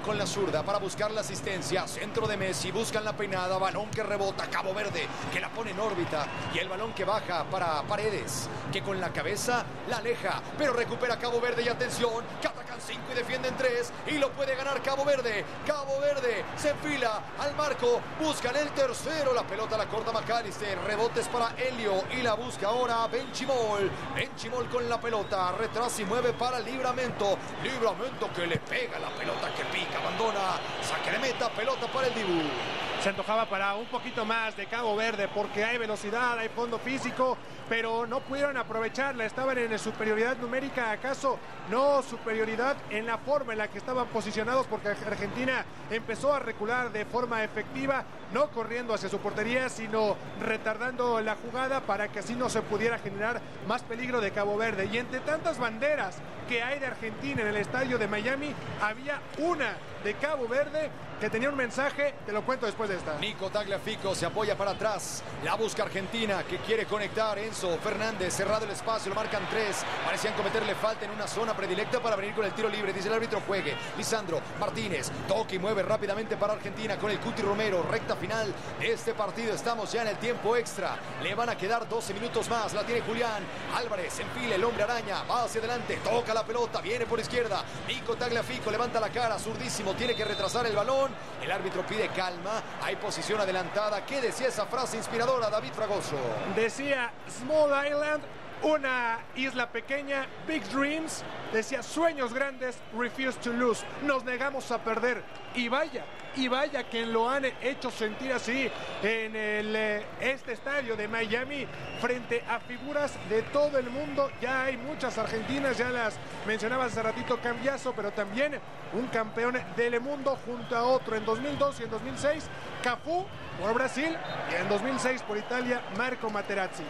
con la zurda para buscar la asistencia. Centro de Messi, buscan la peinada. Balón que rebota, Cabo Verde, que la pone en órbita. Y el balón que baja para Paredes, que con la cabeza la aleja. Pero recupera Cabo Verde y atención, que atacan 5 y defienden 3. Y lo puede ganar Cabo Verde. Cabo Verde se enfila al marco. Buscan el tercero. La pelota la corta McAllister. Rebotes para Helio. Y la busca ahora Benchimol. Benchimol con la pelota. Retrasa y mueve para Livramento. Livramento que le pega la pelota que pica. Abandona. Saque de meta. Pelota para el Dibu. Se antojaba para un poquito más de Cabo Verde porque hay velocidad, hay fondo físico, pero no pudieron aprovecharla. Estaban en superioridad numérica, acaso no superioridad en la forma en la que estaban posicionados, porque Argentina empezó a recular de forma efectiva, no corriendo hacia su portería, sino retardando la jugada para que así no se pudiera generar más peligro de Cabo Verde. Y entre tantas banderas que hay de Argentina en el estadio de Miami, había una de Cabo Verde que tenía un mensaje. Te lo cuento después de esta. Nico Tagliafico se apoya para atrás, la busca Argentina, que quiere conectar. Enzo Fernández, cerrado el espacio, lo marcan 3. Parecían cometerle falta en una zona predilecta para venir con el tiro libre. Dice el árbitro, juegue. Lisandro Martínez toca y mueve rápidamente para Argentina con el Cuti Romero. Recta final de este partido, estamos ya en el tiempo extra. Le van a quedar 12 minutos más. La tiene Julián Álvarez, enfila el hombre araña, va hacia adelante, toca la pelota, viene por izquierda. Nico Tagliafico levanta la cara, zurdísimo, tiene que retrasar el balón. El árbitro pide calma, hay posición adelantada. ¿Qué decía esa frase inspiradora, David Fragoso? Decía Small Island, una isla pequeña, Big Dreams. Decía sueños grandes, refuse to lose. Nos negamos a perder. Y vaya que lo han hecho sentir así en este estadio de Miami, frente a figuras de todo el mundo. Ya hay muchas argentinas, ya las mencionaba hace ratito Cambiaso, pero también un campeón del mundo junto a otro. En 2002 y en 2006, Cafú por Brasil, y en 2006 por Italia, Marco Materazzi.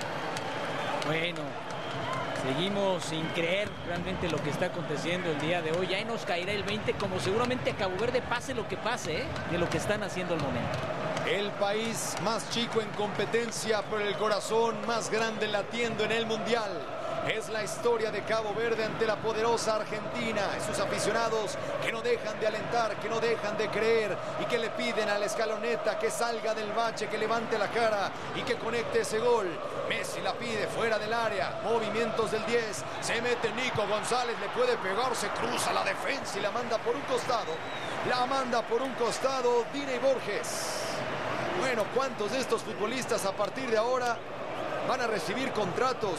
Bueno, seguimos sin creer realmente lo que está aconteciendo el día de hoy. Ya nos caerá el 20, como seguramente a Cabo Verde pase lo que pase, de lo que están haciendo al momento. El país más chico en competencia, pero el corazón más grande latiendo en el Mundial. Es la historia de Cabo Verde ante la poderosa Argentina. Sus aficionados que no dejan de alentar, que no dejan de creer y que le piden a la escaloneta que salga del bache, que levante la cara y que conecte ese gol. Messi la pide fuera del área. Movimientos del 10. Se mete Nico González, le puede pegar, se cruza la defensa y la manda por un costado. La manda por un costado Dina y Borges. Bueno, ¿cuántos de estos futbolistas a partir de ahora van a recibir contratos?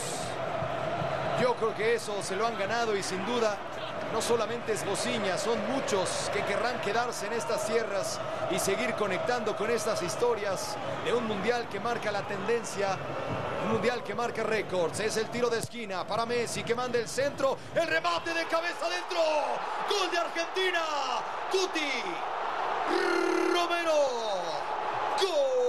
Yo creo que eso se lo han ganado y sin duda no solamente es Bociña, son muchos que querrán quedarse en estas tierras y seguir conectando con estas historias de un mundial que marca la tendencia, un mundial que marca récords. Es el tiro de esquina para Messi, que manda el centro, el remate de cabeza adentro, gol de Argentina, Cuti Romero, gol.